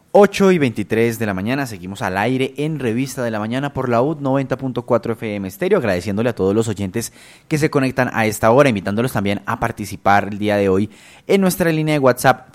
8:23 de la mañana, seguimos al aire en Revista de la Mañana por la UD 90.4 FM Estéreo, agradeciéndole a todos los oyentes que se conectan a esta hora, invitándolos también a participar el día de hoy en nuestra línea de WhatsApp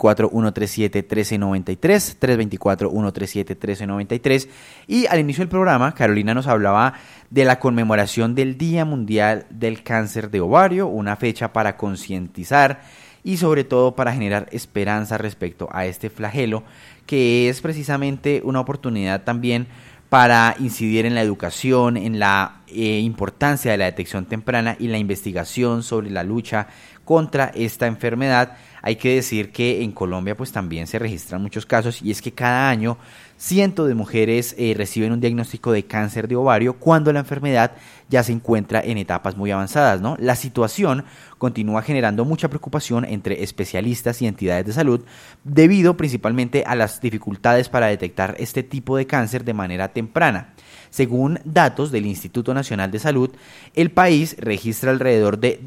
324-137-1393, 324-137-1393, y al inicio del programa Carolina nos hablaba de la conmemoración del Día Mundial del Cáncer de Ovario, una fecha para concientizar y sobre todo para generar esperanza respecto a este flagelo, que es precisamente una oportunidad también para incidir en la educación, en la importancia de la detección temprana y la investigación sobre la lucha contra esta enfermedad. Hay que decir que en Colombia pues también se registran muchos casos, y es que cada año cientos de mujeres reciben un diagnóstico de cáncer de ovario cuando la enfermedad ya se encuentra en etapas muy avanzadas, ¿no? La situación continúa generando mucha preocupación entre especialistas y entidades de salud, debido principalmente a las dificultades para detectar este tipo de cáncer de manera temprana. Según datos del Instituto Nacional de Salud, el país registra alrededor de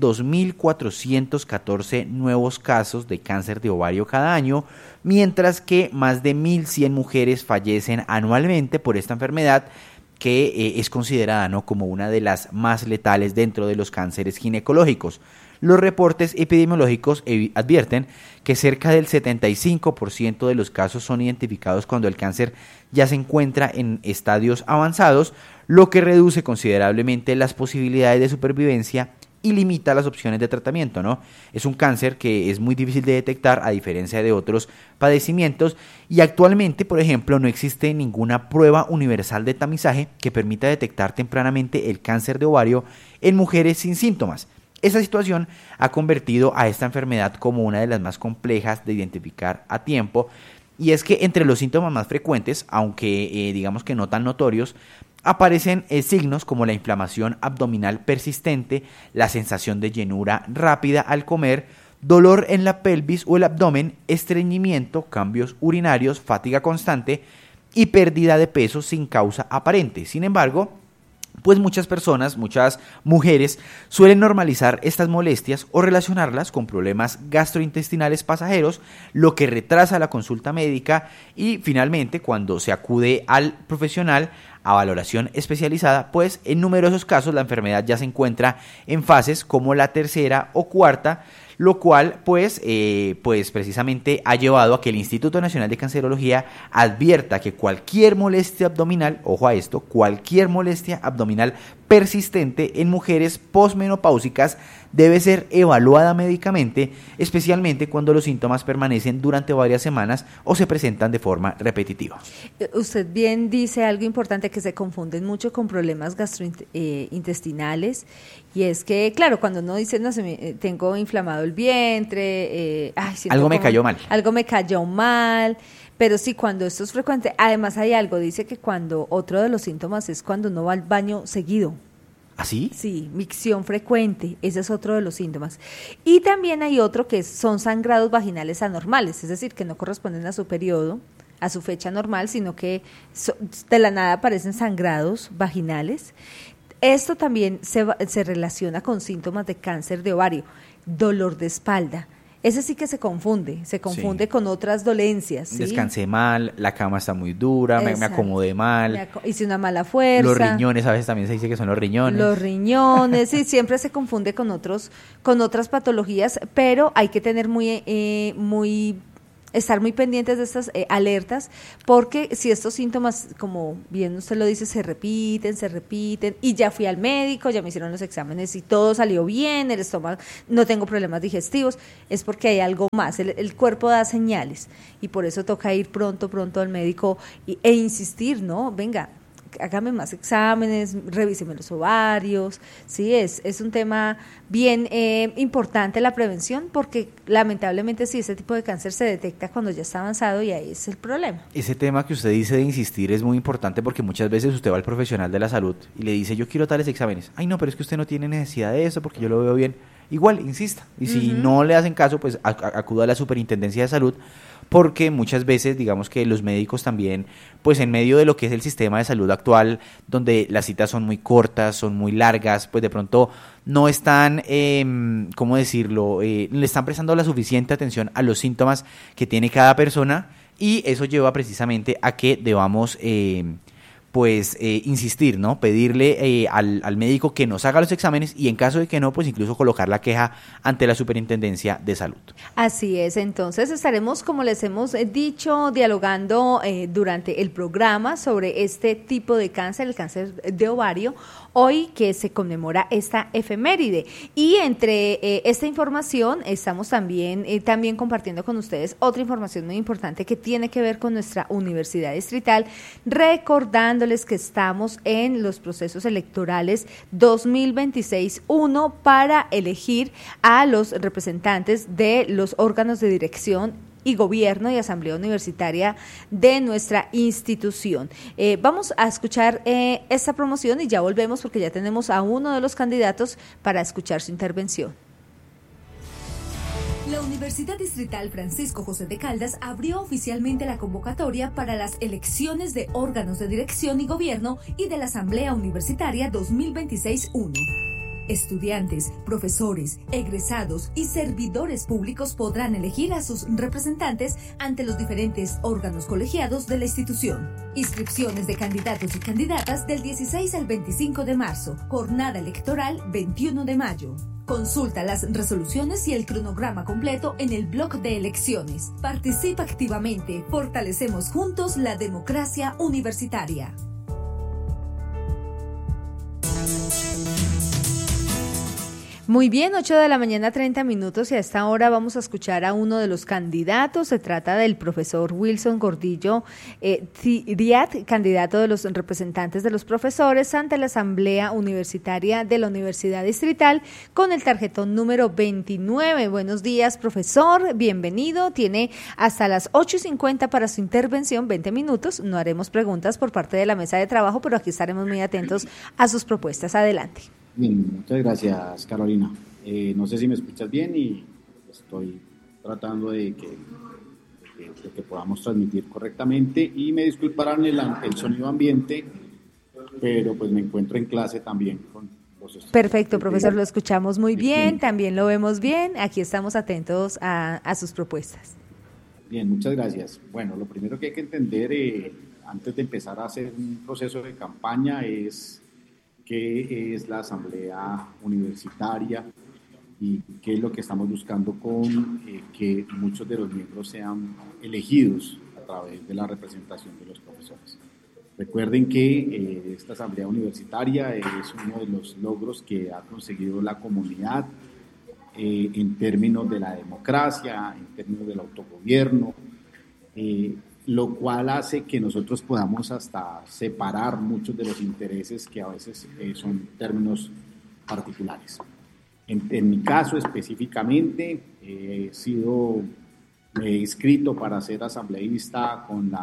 2.414 nuevos casos de cáncer de ovario cada año, mientras que más de 1.100 mujeres fallecen anualmente por esta enfermedad, que es considerada, ¿no?, como una de las más letales dentro de los cánceres ginecológicos. Los reportes epidemiológicos advierten que cerca del 75% de los casos son identificados cuando el cáncer ya se encuentra en estadios avanzados, lo que reduce considerablemente las posibilidades de supervivencia y limita las opciones de tratamiento, ¿no? Es un cáncer que es muy difícil de detectar a diferencia de otros padecimientos, y actualmente, por ejemplo, no existe ninguna prueba universal de tamizaje que permita detectar tempranamente el cáncer de ovario en mujeres sin síntomas. Esta situación ha convertido a esta enfermedad como una de las más complejas de identificar a tiempo, y es que entre los síntomas más frecuentes, aunque digamos que no tan notorios, aparecen signos como la inflamación abdominal persistente, la sensación de llenura rápida al comer, dolor en la pelvis o el abdomen, estreñimiento, cambios urinarios, fatiga constante y pérdida de peso sin causa aparente. Sin embargo, pues muchas personas, muchas mujeres suelen normalizar estas molestias o relacionarlas con problemas gastrointestinales pasajeros, lo que retrasa la consulta médica, y finalmente cuando se acude al profesional a valoración especializada, pues en numerosos casos la enfermedad ya se encuentra en fases como la tercera o cuarta, lo cual pues precisamente ha llevado a que el Instituto Nacional de Cancerología advierta que cualquier molestia abdominal, ojo a esto, cualquier molestia abdominal persistente en mujeres posmenopáusicas debe ser evaluada médicamente, especialmente cuando los síntomas permanecen durante varias semanas o se presentan de forma repetitiva. Usted bien dice algo importante, que se confunden mucho con problemas gastrointestinales, y es que, claro, cuando uno dice, no sé, tengo inflamado el vientre, algo me cayó mal. Algo me cayó mal. Pero sí, cuando esto es frecuente, además hay algo, dice que cuando otro de los síntomas es cuando uno va al baño seguido. ¿Ah, sí? Sí, micción frecuente, ese es otro de los síntomas. Y también hay otro que son sangrados vaginales anormales, es decir, que no corresponden a su periodo, a su fecha normal, sino que de la nada aparecen sangrados vaginales. Esto también se relaciona con síntomas de cáncer de ovario, dolor de espalda. Ese sí que se confunde sí, con otras dolencias. ¿Sí? Descansé mal, la cama está muy dura, me acomodé mal. Hice una mala fuerza. Los riñones, a veces también se dice que son los riñones. Los riñones, sí, siempre se confunde con otras patologías, pero hay que tener estar muy pendientes de estas alertas, porque si estos síntomas, como bien usted lo dice, se repiten, y ya fui al médico, ya me hicieron los exámenes y todo salió bien, el estómago, no tengo problemas digestivos, es porque hay algo más, el cuerpo da señales, y por eso toca ir pronto al médico e insistir, ¿no? Venga, hágame más exámenes, revíseme los ovarios. Sí, es un tema bien importante la prevención, porque lamentablemente sí, ese tipo de cáncer se detecta cuando ya está avanzado, y ahí es el problema. Ese tema que usted dice de insistir es muy importante, porque muchas veces usted va al profesional de la salud y le dice, yo quiero tales exámenes. Ay, no, pero es que usted no tiene necesidad de eso porque yo lo veo bien. Igual, insista. Y si no le hacen caso, pues acuda a la Superintendencia de Salud, porque muchas veces, digamos que los médicos también, pues en medio de lo que es el sistema de salud actual, donde las citas son muy cortas, son muy largas, pues de pronto no están, ¿cómo decirlo?, le están prestando la suficiente atención a los síntomas que tiene cada persona, y eso lleva precisamente a que debamos insistir, ¿no? Pedirle al médico que nos haga los exámenes y en caso de que no, pues incluso colocar la queja ante la Superintendencia de Salud. Así es, entonces estaremos, como les hemos dicho, dialogando durante el programa sobre este tipo de cáncer, el cáncer de ovario, hoy que se conmemora esta efeméride. Y entre esta información estamos también compartiendo con ustedes otra información muy importante que tiene que ver con nuestra Universidad Distrital, recordándoles que estamos en los procesos electorales 2026-1 para elegir a los representantes de los órganos de dirección y gobierno y asamblea universitaria de nuestra institución. Vamos a escuchar esta promoción y ya volvemos porque ya tenemos a uno de los candidatos para escuchar su intervención. La Universidad Distrital Francisco José de Caldas abrió oficialmente la convocatoria para las elecciones de órganos de dirección y gobierno y de la Asamblea Universitaria 2026-1. Estudiantes, profesores, egresados y servidores públicos podrán elegir a sus representantes ante los diferentes órganos colegiados de la institución. Inscripciones de candidatos y candidatas del 16 al 25 de marzo. Jornada electoral 21 de mayo. Consulta las resoluciones y el cronograma completo en el blog de elecciones. Participa activamente. Fortalecemos juntos la democracia universitaria. Muy bien, 8 de la mañana, 30 minutos, y a esta hora vamos a escuchar a uno de los candidatos. Se trata del profesor Wilson Gordillo Thiriat, candidato de los representantes de los profesores ante la Asamblea Universitaria de la Universidad Distrital con el tarjetón número 29. Buenos días, profesor, bienvenido. Tiene hasta las 8:50 para su intervención, 20 minutos. No haremos preguntas por parte de la mesa de trabajo, pero aquí estaremos muy atentos a sus propuestas. Adelante. Bien, muchas gracias, Carolina. No sé si me escuchas bien y estoy tratando de que podamos transmitir correctamente y me disculparán el sonido ambiente, pero pues me encuentro en clase también con los estudiantes. Perfecto, profesor, lo escuchamos muy bien, también lo vemos bien, aquí estamos atentos a sus propuestas. Bien, muchas gracias. Bueno, lo primero que hay que entender antes de empezar a hacer un proceso de campaña es qué es la asamblea universitaria y qué es lo que estamos buscando con que muchos de los miembros sean elegidos a través de la representación de los profesores. Recuerden que esta asamblea universitaria es uno de los logros que ha conseguido la comunidad en términos de la democracia, en términos del autogobierno, lo cual hace que nosotros podamos hasta separar muchos de los intereses que a veces son términos particulares. En mi caso específicamente, he inscrito para ser asambleísta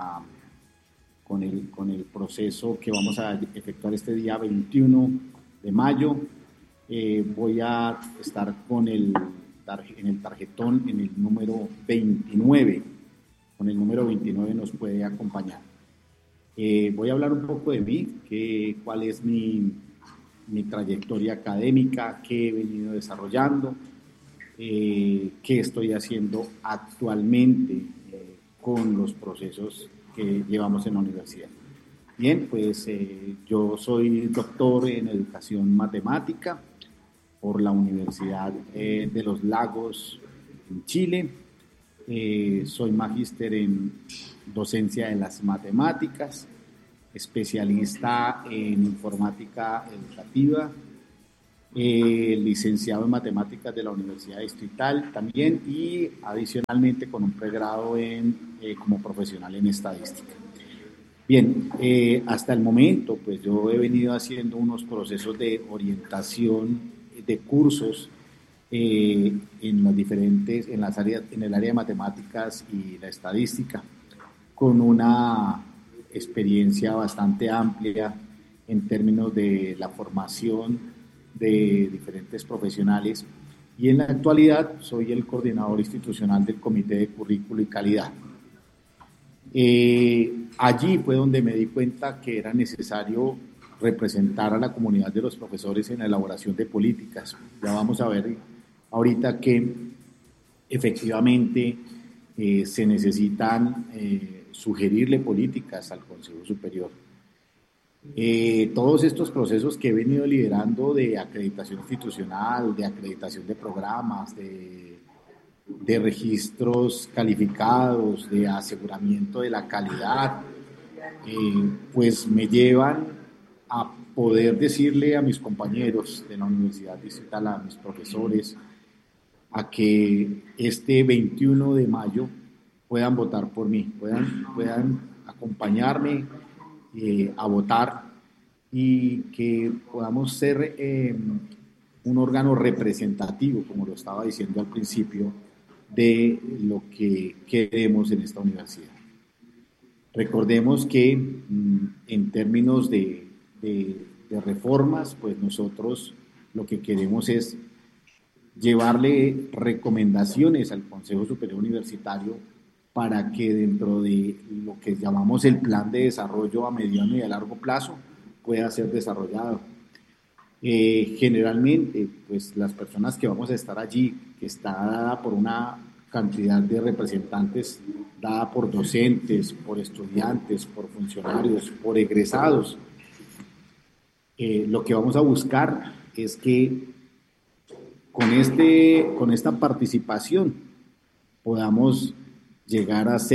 con el proceso que vamos a efectuar este día 21 de mayo. Voy a estar en el tarjetón en el número 29. Con el número 29 nos puede acompañar. Voy a hablar un poco de mí, cuál es mi trayectoria académica, qué he venido desarrollando, qué estoy haciendo actualmente con los procesos que llevamos en la universidad. Bien, pues yo soy doctor en educación matemática por la Universidad de los Lagos en Chile. Soy magíster en docencia de las matemáticas, especialista en informática educativa, licenciado en matemáticas de la Universidad Distrital también y adicionalmente con un pregrado como profesional en estadística. Bien, hasta el momento pues yo he venido haciendo unos procesos de orientación de cursos en el área de matemáticas y la estadística, con una experiencia bastante amplia en términos de la formación de diferentes profesionales, y en la actualidad soy el coordinador institucional del Comité de Currículo y Calidad. Allí fue donde me di cuenta que era necesario representar a la comunidad de los profesores en la elaboración de políticas. Ya vamos a ver ahorita que efectivamente se necesitan sugerirle políticas al Consejo Superior. Todos estos procesos que he venido liderando de acreditación institucional, de acreditación de programas, de registros calificados, de aseguramiento de la calidad, pues me llevan a poder decirle a mis compañeros de la Universidad Distrital, a mis profesores, a que este 21 de mayo puedan votar por mí, puedan acompañarme a votar y que podamos ser un órgano representativo, como lo estaba diciendo al principio, de lo que queremos en esta universidad. Recordemos que en términos de reformas, pues nosotros lo que queremos es llevarle recomendaciones al Consejo Superior Universitario para que dentro de lo que llamamos el plan de desarrollo a mediano y a largo plazo pueda ser desarrollado. Generalmente, pues las personas que vamos a estar allí, que está dada por una cantidad de representantes, dada por docentes, por estudiantes, por funcionarios, por egresados, lo que vamos a buscar es que con esta participación podamos llegar a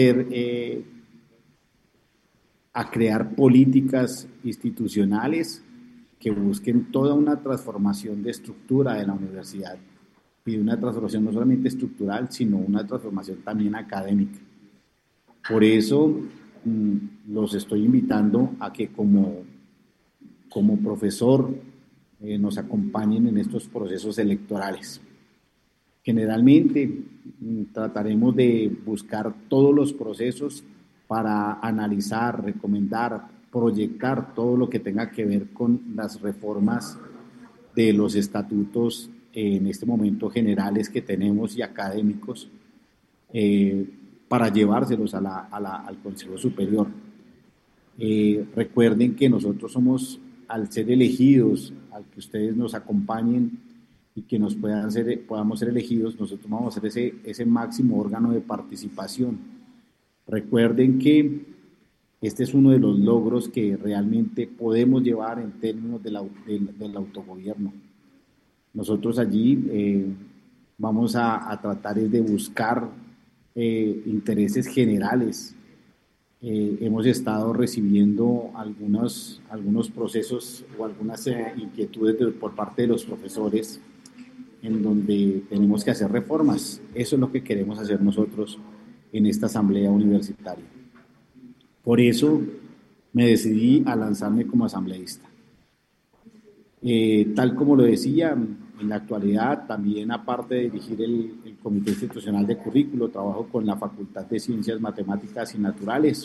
crear políticas institucionales que busquen toda una transformación de estructura de la universidad y una transformación no solamente estructural, sino una transformación también académica. Por eso los estoy invitando a que como profesor nos acompañen en estos procesos electorales. Generalmente trataremos de buscar todos los procesos para analizar, recomendar, proyectar todo lo que tenga que ver con las reformas de los estatutos en este momento generales que tenemos y académicos para llevárselos al Consejo Superior. Recuerden que nosotros somos, al ser elegidos, al que ustedes nos acompañen y que podamos ser elegidos, nosotros vamos a ser ese máximo órgano de participación. Recuerden que este es uno de los logros que realmente podemos llevar en términos del autogobierno. Nosotros allí vamos a tratar de buscar intereses generales. Hemos estado recibiendo algunos procesos o algunas inquietudes por parte de los profesores en donde tenemos que hacer reformas. Eso es lo que queremos hacer nosotros en esta asamblea universitaria. Por eso me decidí a lanzarme como asambleísta. Tal como lo decía, en la actualidad también, aparte de dirigir el Comité Institucional de Currículo, trabajo con la Facultad de Ciencias Matemáticas y Naturales,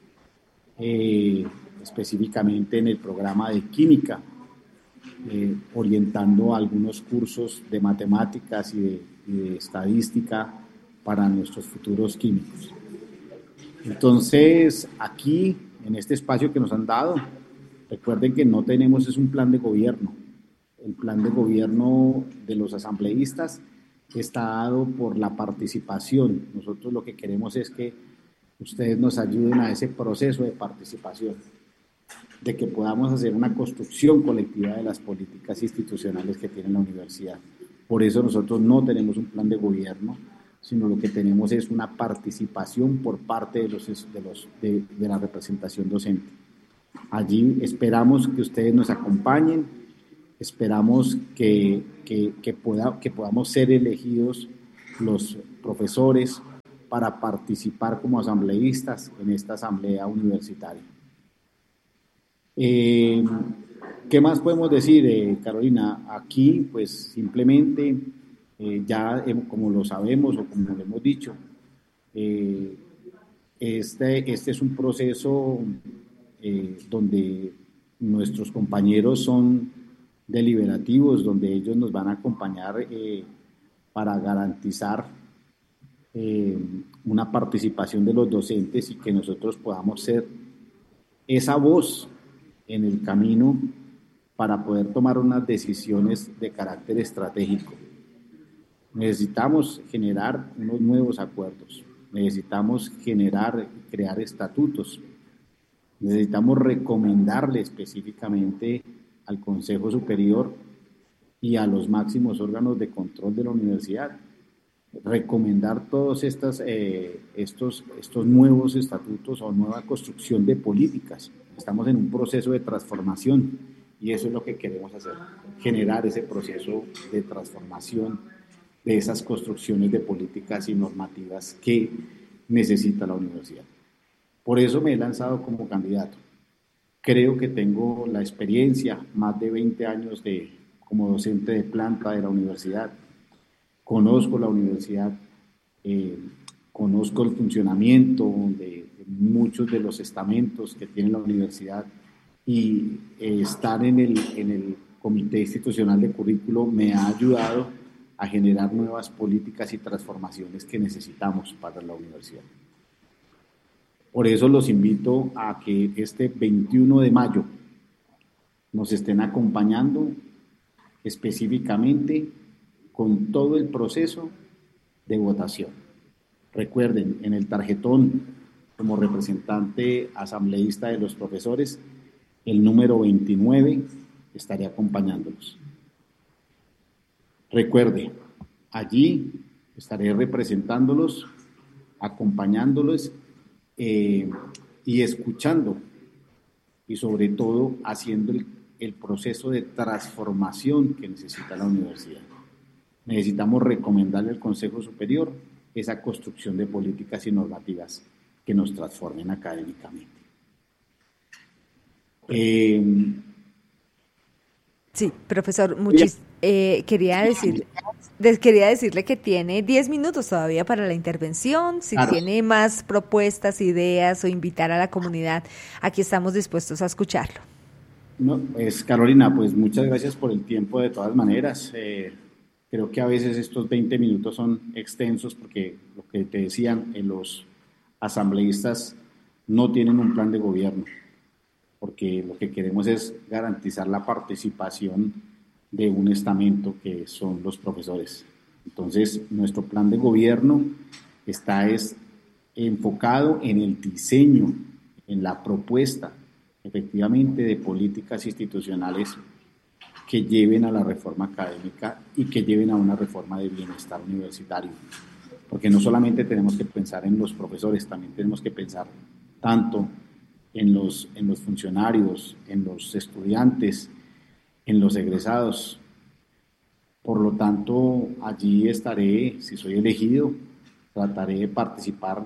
específicamente en el programa de Química, orientando algunos cursos de matemáticas y de estadística para nuestros futuros químicos. Entonces, aquí, en este espacio que nos han dado, recuerden que no tenemos un plan de gobierno. El plan de gobierno de los asambleístas está dado por la participación. Nosotros lo que queremos es que ustedes nos ayuden a ese proceso de participación, de que podamos hacer una construcción colectiva de las políticas institucionales que tiene la universidad. Por eso nosotros no tenemos un plan de gobierno, sino lo que tenemos es una participación por parte de la representación docente. Allí esperamos que ustedes nos acompañen, esperamos que podamos ser elegidos los profesores para participar como asambleístas en esta asamblea universitaria. ¿Qué más podemos decir, Carolina? Aquí, pues simplemente, como lo sabemos o como lo hemos dicho, este es un proceso donde nuestros compañeros son deliberativos, donde ellos nos van a acompañar para garantizar una participación de los docentes y que nosotros podamos ser esa voz en el camino para poder tomar unas decisiones de carácter estratégico. Necesitamos generar unos nuevos acuerdos. necesitamos generar y crear estatutos, necesitamos recomendarle específicamente al Consejo Superior y a los máximos órganos de control de la universidad, recomendar todos estos nuevos estatutos o nueva construcción de políticas. Estamos en un proceso de transformación y eso es lo que queremos hacer, generar ese proceso de transformación de esas construcciones de políticas y normativas que necesita la universidad. Por eso me he lanzado como candidato. Creo que tengo la experiencia, más de 20 años como docente de planta de la universidad. Conozco la universidad, conozco el funcionamiento de muchos de los estamentos que tiene la universidad y estar en el Comité Institucional de Currículo me ha ayudado a generar nuevas políticas y transformaciones que necesitamos para la universidad. Por eso los invito a que este 21 de mayo nos estén acompañando específicamente con todo el proceso de votación. Recuerden, en el tarjetón, como representante asambleísta de los profesores, el número 29 estaré acompañándolos. Recuerde, allí estaré representándolos, acompañándolos y escuchando y sobre todo haciendo el proceso de transformación que necesita la universidad. Necesitamos recomendarle al Consejo Superior esa construcción de políticas y normativas que nos transformen académicamente. Sí, profesor, quería decirle que tiene 10 minutos todavía para la intervención. Si Claro. tiene más propuestas, ideas o invitar a la comunidad, aquí estamos dispuestos a escucharlo. No, pues Carolina, pues muchas gracias por el tiempo de todas maneras. Creo que a veces estos 20 minutos son extensos porque lo que te decían, los asambleístas no tienen un plan de gobierno, porque lo que queremos es garantizar la participación de un estamento que son los profesores. Entonces, nuestro plan de gobierno está enfocado en el diseño, en la propuesta, efectivamente, de políticas institucionales que lleven a la reforma académica y que lleven a una reforma de bienestar universitario. Porque no solamente tenemos que pensar en los profesores, también tenemos que pensar tanto en los funcionarios, en los estudiantes, en los egresados. Por lo tanto, allí estaré, si soy elegido, trataré de participar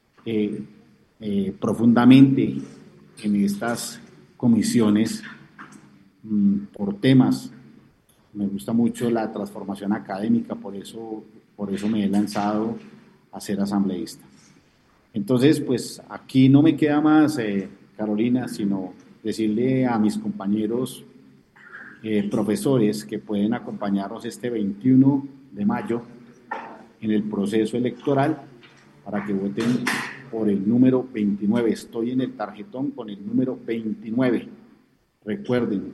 profundamente en estas comisiones por temas. Me gusta mucho la transformación académica, por eso me he lanzado a ser asambleísta. Entonces, pues aquí no me queda más, Carolina, sino decirle a mis compañeros profesores que pueden acompañarnos este 21 de mayo en el proceso electoral para que voten por el número 29. Estoy en el tarjetón con el número 29. Recuerden,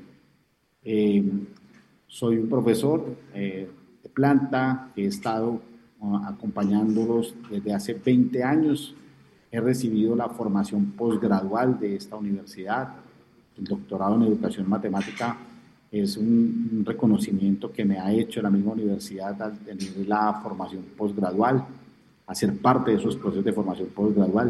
soy un profesor de planta, he estado acompañándolos desde hace 20 años. He recibido la formación posgradual de esta universidad. El doctorado en educación matemática es un reconocimiento que me ha hecho la misma universidad al tener la formación posgradual, hacer parte de esos procesos de formación posgradual.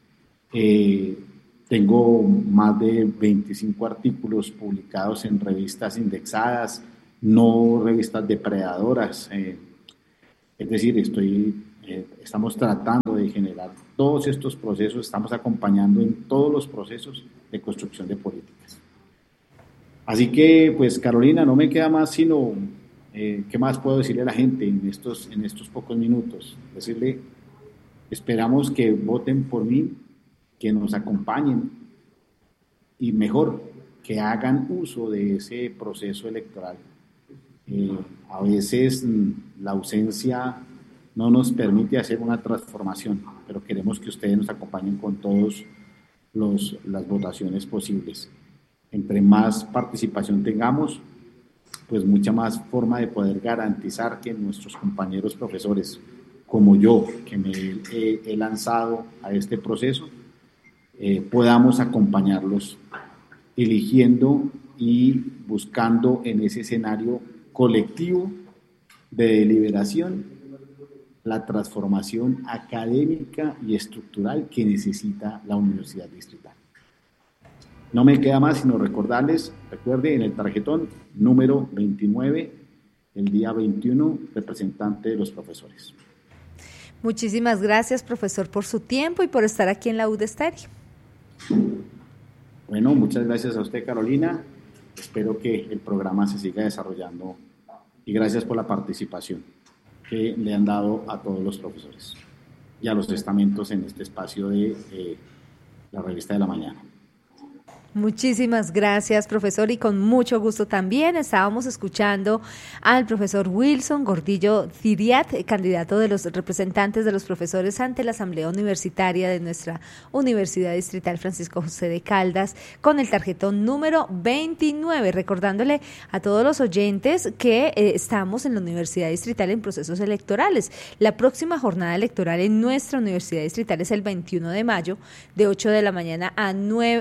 Tengo más de 25 artículos publicados en revistas indexadas, no revistas depredadoras. Es decir, estamos tratando de generar todos estos procesos, estamos acompañando en todos los procesos de construcción de políticas. Así que, pues, Carolina, no me queda más sino, ¿qué más puedo decirle a la gente en estos pocos minutos? Decirle, esperamos que voten por mí, que nos acompañen y mejor, que hagan uso de ese proceso electoral. A veces la ausencia no nos permite hacer una transformación, pero queremos que ustedes nos acompañen con todas las votaciones posibles. Entre más participación tengamos, pues mucha más forma de poder garantizar que nuestros compañeros profesores como yo, que me he lanzado a este proceso, podamos acompañarlos eligiendo y buscando en ese escenario colectivo de deliberación la transformación académica y estructural que necesita la Universidad Distrital. No me queda más sino recordarles, recuerde en el tarjetón número 29, el día 21, representante de los profesores. Muchísimas gracias, profesor, por su tiempo y por estar aquí en la UD Estéreo. Bueno, muchas gracias a usted, Carolina. Espero que el programa se siga desarrollando y gracias por la participación que le han dado a todos los profesores y a los estamentos en este espacio de la Revista de la Mañana. Muchísimas gracias, profesor, y con mucho gusto también estábamos escuchando al profesor Wilson Gordillo Ciriat, candidato de los representantes de los profesores ante la Asamblea Universitaria de nuestra Universidad Distrital Francisco José de Caldas, con el tarjetón número 29, recordándole a todos los oyentes que estamos en la Universidad Distrital en procesos electorales. La próxima jornada electoral en nuestra Universidad Distrital es el 21 de mayo, de 8 de la mañana a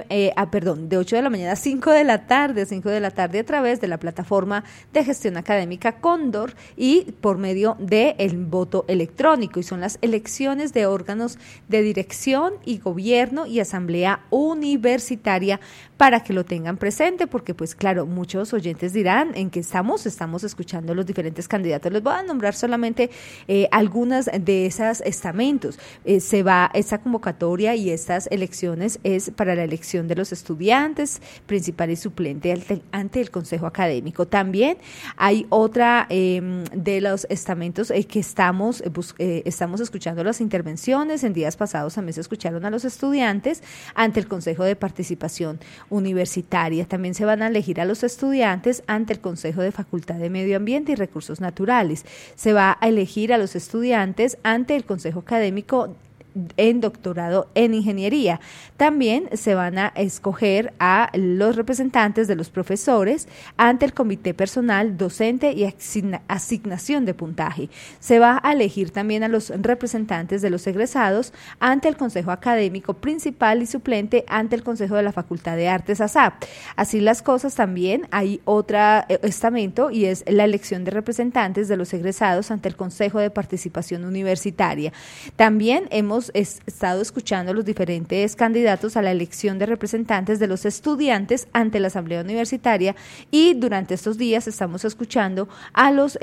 8 de la mañana a 5 de la tarde a través de la plataforma de gestión académica Cóndor y por medio del voto electrónico, y son las elecciones de órganos de dirección y gobierno y asamblea universitaria, para que lo tengan presente, porque pues claro, muchos oyentes dirán en qué estamos escuchando los diferentes candidatos. Les voy a nombrar solamente algunas de esas estamentos. Esta convocatoria y estas elecciones es para la elección de los estudiantes, principal y suplente ante el Consejo Académico. También hay otra de los estamentos que estamos escuchando las intervenciones. En días pasados también se escucharon a los estudiantes ante el Consejo de Participación Universitaria. También se van a elegir a los estudiantes ante el Consejo de Facultad de Medio Ambiente y Recursos Naturales. Se va a elegir a los estudiantes ante el Consejo Académico en doctorado en ingeniería. También se van a escoger a los representantes de los profesores ante el comité personal, docente y asignación de puntaje. Se va a elegir también a los representantes de los egresados ante el consejo académico principal y suplente ante el consejo de la Facultad de Artes ASAP. Así las cosas, también hay otro estamento y es la elección de representantes de los egresados ante el Consejo de Participación Universitaria. También hemos estado escuchando los diferentes candidatos a la elección de representantes de los estudiantes ante la Asamblea Universitaria, y durante estos días estamos escuchando a los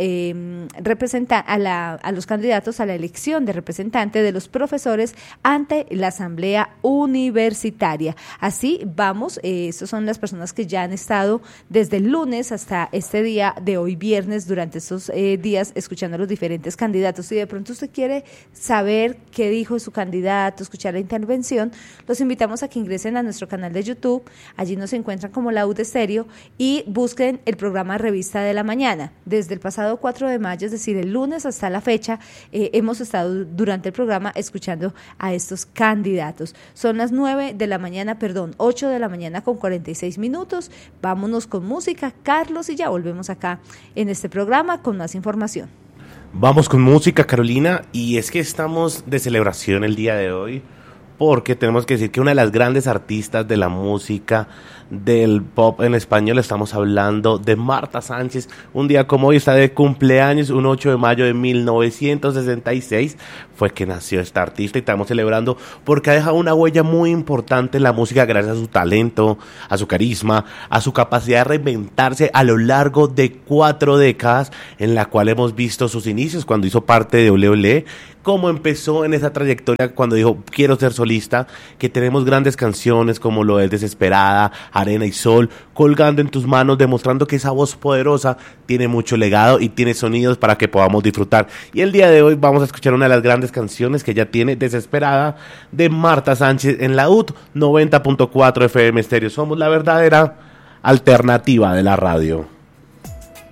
a los candidatos a la elección de representante de los profesores ante la Asamblea Universitaria. Así vamos, estas son las personas que ya han estado desde el lunes hasta este día de hoy viernes, durante estos días escuchando a los diferentes candidatos. Si de pronto usted quiere saber qué dijo su candidato, escuchar la intervención, los invitamos a que ingresen a nuestro canal de YouTube. Allí nos encuentran como la UD Estéreo y busquen el programa Revista de la Mañana. Desde el pasado 4 de mayo, es decir, el lunes hasta la fecha, hemos estado durante el programa escuchando a estos candidatos. Son las 8 de la mañana con 46 minutos. Vámonos con música, Carlos, y ya volvemos acá en este programa con más información. Vamos con música, Carolina, y es que estamos de celebración el día de hoy, porque tenemos que decir que una de las grandes artistas de la música del pop en español, estamos hablando de Marta Sánchez. Un día como hoy está de cumpleaños, un 8 de mayo de 1966 fue que nació esta artista, y estamos celebrando porque ha dejado una huella muy importante en la música gracias a su talento, a su carisma, a su capacidad de reinventarse a lo largo de 4 décadas, en la cual hemos visto sus inicios cuando hizo parte de Ole Ole, cómo empezó en esa trayectoria cuando dijo quiero ser solista, que tenemos grandes canciones como lo es Desesperada, Arena y Sol, Colgando en tus manos, demostrando que esa voz poderosa tiene mucho legado y tiene sonidos para que podamos disfrutar. Y el día de hoy vamos a escuchar una de las grandes canciones que ya tiene, Desesperada, de Marta Sánchez, en la UD 90.4 FM Estéreo. Somos la verdadera alternativa de la radio.